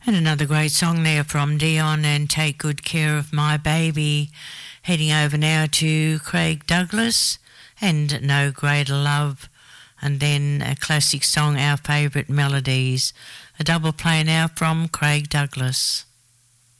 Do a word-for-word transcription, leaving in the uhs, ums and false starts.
And another great song there from Dion and Take Good Care of My Baby. Heading over now to Craig Douglas and No Greater Love. And then a classic song, Our Favourite Melodies. A double play now from Craig Douglas.